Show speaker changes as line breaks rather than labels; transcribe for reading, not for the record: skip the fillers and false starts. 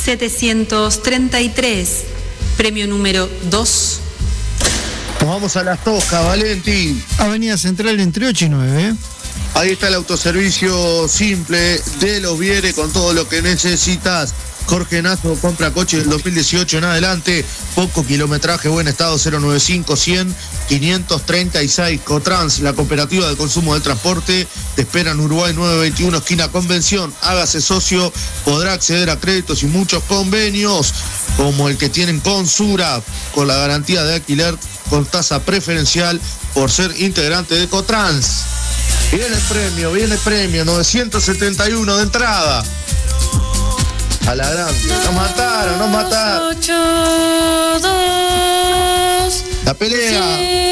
733, premio número 2.
Nos vamos a Las Toscas, Valentín.
Avenida Central entre 8 y 9.
Ahí está el autoservicio simple de Los Vieres con todo lo que necesitas. Jorge Nazo compra coches del 2018 en adelante, poco kilometraje, buen estado, 095-100-536. Cotrans, la cooperativa de consumo del transporte, te espera en Uruguay 921, esquina Convención. Hágase socio, podrá acceder a créditos y muchos convenios, como el que tienen con Sura, con la garantía de alquiler con tasa preferencial por ser integrante de Cotrans. Viene el premio, 971 de entrada. A la grande. Nos mataron.
8, 2,
La pelea.